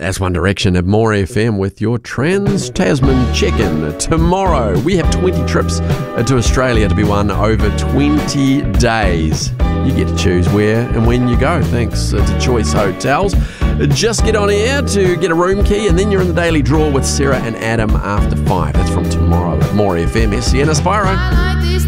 That's One Direction at More FM with your Trans-Tasman check-in. Tomorrow, we have 20 trips to Australia to be won over 20 days. You get to choose where and when you go, thanks to Choice Hotels. Just get on air to get a room key, and then you're in the daily draw with Sarah and Adam after 5. That's from tomorrow at More FM, SCN Aspiro.